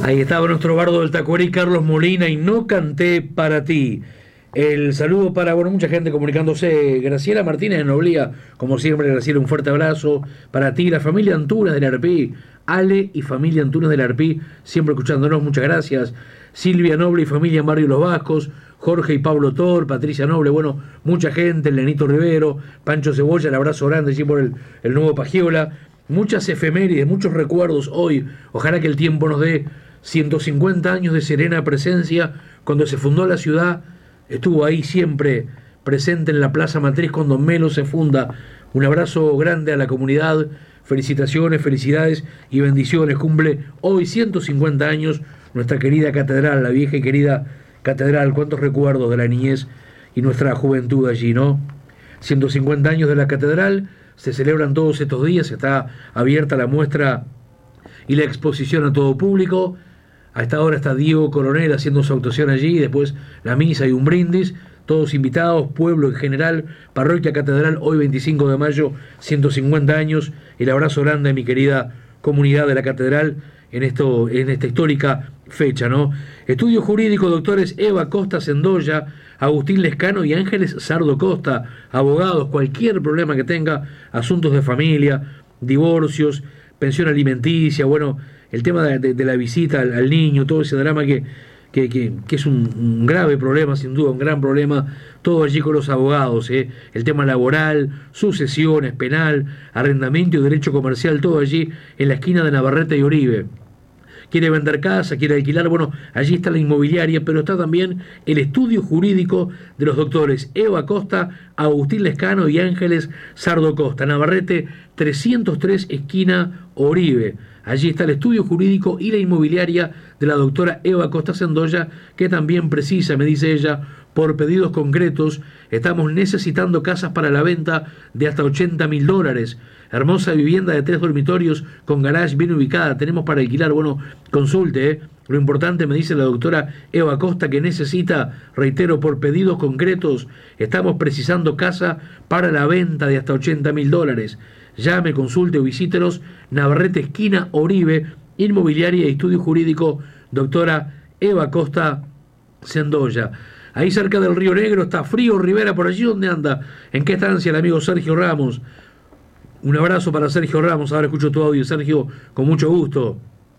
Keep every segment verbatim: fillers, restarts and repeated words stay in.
Ahí estaba nuestro bardo del Tacuarí, Carlos Molina, y no canté para ti. El saludo para, bueno, mucha gente comunicándose. Graciela Martínez de Noblía, como siempre, Graciela, un fuerte abrazo para ti, la familia Antunes del Arpí, Ale y familia Antunes del Arpí, siempre escuchándonos, muchas gracias. Silvia Noble y familia en Barrio Los Vascos, Jorge y Pablo Tor, Patricia Noble, bueno, mucha gente, Lenito Rivero, Pancho Cebolla, el abrazo grande, sí, por el, el nuevo Pagiola. Muchas efemérides, muchos recuerdos hoy. Ojalá que el tiempo nos dé ciento cincuenta años de serena presencia. Cuando se fundó la ciudad, estuvo ahí siempre presente en la Plaza Matriz cuando Melo se funda. Un abrazo grande a la comunidad, felicitaciones, felicidades y bendiciones. Cumple hoy ciento cincuenta años nuestra querida catedral, la vieja y querida catedral. Cuántos recuerdos de la niñez y nuestra juventud allí, ¿no? ciento cincuenta años de la catedral, se celebran todos estos días, está abierta la muestra y la exposición a todo público. A esta hora está Diego Coronel haciendo su actuación allí, después la misa y un brindis, todos invitados, pueblo en general, parroquia catedral, hoy veinticinco de mayo, ciento cincuenta años, el abrazo grande a mi querida comunidad de la catedral en, esto, en esta histórica fecha, ¿no? Estudio jurídico, doctores Eva Costa Sendoya, Agustín Lescano y Ángeles Sardo Costa, abogados, cualquier problema que tenga, asuntos de familia, divorcios, pensión alimenticia, bueno, el tema de, de, de la visita al, al niño, todo ese drama que, que, que, que es un, un grave problema, sin duda, un gran problema, todo allí con los abogados, ¿eh? El tema laboral, sucesiones, penal, arrendamiento y derecho comercial, todo allí en la esquina de Navarrete y Oribe. Quiere vender casa, quiere alquilar, bueno, allí está la inmobiliaria, pero está también el estudio jurídico de los doctores Eva Costa, Agustín Lescano y Ángeles Sardo Costa, Navarrete trescientos tres, esquina Oribe. Allí está el estudio jurídico y la inmobiliaria de la doctora Eva Costa Sendoya, que también precisa, me dice ella, por pedidos concretos, estamos necesitando casas para la venta de hasta ochenta mil dólares. Hermosa vivienda de tres dormitorios con garage bien ubicada, tenemos para alquilar, bueno, consulte, ¿eh? Lo importante, me dice la doctora Eva Costa, que necesita, reitero, por pedidos concretos, estamos precisando casa para la venta de hasta ochenta mil dólares. Llame, consulte o visítelos, Navarrete, esquina Oribe, inmobiliaria y estudio jurídico, doctora Eva Costa Sendoya. Ahí cerca del Río Negro está Frío Rivera, por allí donde anda, ¿en qué estancia el amigo Sergio Ramos? Un abrazo para Sergio Ramos, ahora escucho tu audio, Sergio, con mucho gusto.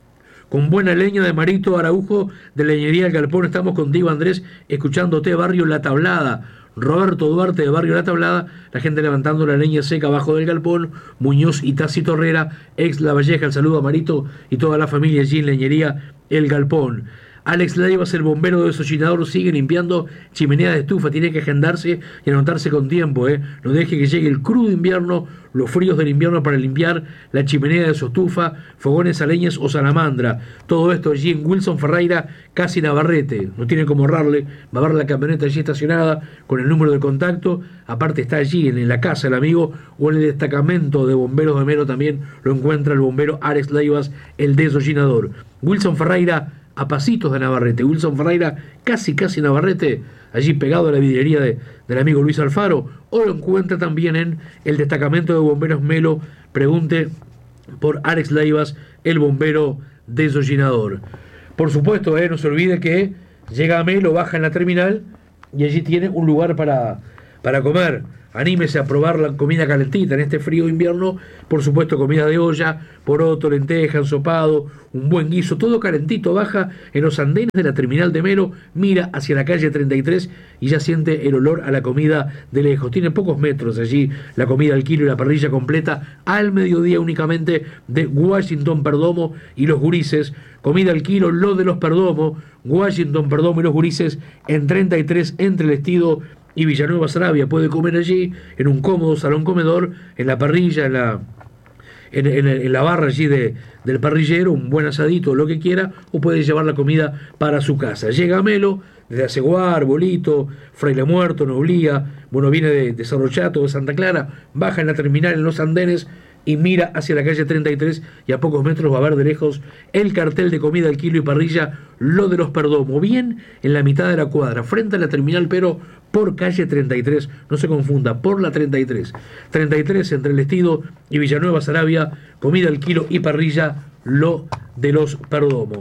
Con buena leña de Marito Araujo, de Leñería El Galpón, estamos contigo, Andrés, escuchándote, Barrio La Tablada. Roberto Duarte de Barrio La Tablada, la gente levantando la leña seca abajo del galpón, Muñoz y Tácito Herrera, ex La Valleja, el saludo a Marito y toda la familia allí en Leñería El Galpón. Alex Leivas, el bombero de Desollinador, sigue limpiando chimenea de estufa, tiene que agendarse y anotarse con tiempo, ¿eh? No deje que llegue el crudo invierno, los fríos del invierno para limpiar la chimenea de su estufa, fogones a leñas o salamandra. Todo esto allí en Wilson Ferreira, casi Navarrete. No tiene como ahorrarle, va a ver la camioneta allí estacionada con el número de contacto. Aparte está allí en, en la casa el amigo o en el destacamento de bomberos de Melo también lo encuentra el bombero Alex Leivas, el Desollinador. Wilson Ferreira, a pasitos de Navarrete. Wilson Ferreira, casi casi Navarrete, allí pegado a la vidriería de, del amigo Luis Alfaro, o lo encuentra también en el destacamento de bomberos Melo. Pregunte por Alex Leivas, el bombero Desollinador. Por supuesto, eh, no se olvide que llega a Melo, baja en la terminal y allí tiene un lugar para, para comer. Anímese a probar la comida calentita en este frío invierno, por supuesto comida de olla, poroto, lenteja, ensopado, un buen guiso, todo calentito. Baja en los andenes de la terminal de Melo, mira hacia la calle treinta y tres y ya siente el olor a la comida de lejos. Tiene pocos metros allí la comida al kilo y la parrilla completa al mediodía únicamente de Washington Perdomo y los gurises. Comida al kilo, lo de los Perdomo, Washington Perdomo y los gurises en treinta y tres entre el Estido y Villanueva Saravia. Puede comer allí en un cómodo salón comedor, en la parrilla, en la, en, en, en la barra allí de, del parrillero, un buen asadito, lo que quiera, o puede llevar la comida para su casa. Llega a Melo, desde Aceguar, Bolito, Fraile Muerto, Noblía, bueno, viene de, de Cerro Chato, de Santa Clara, baja en la terminal en los andenes y mira hacia la calle treinta y tres y a pocos metros va a ver de lejos el cartel de comida al kilo y parrilla, lo de los Perdomo, bien en la mitad de la cuadra, frente a la terminal, pero por calle treinta y tres, no se confunda, por la treinta y tres. treinta y tres entre el Estido y Villanueva Saravia, comida al kilo y parrilla, lo de los Perdomo.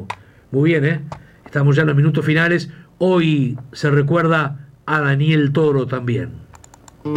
Muy bien, ¿eh? Estamos ya en los minutos finales. Hoy se recuerda a Daniel Toro también.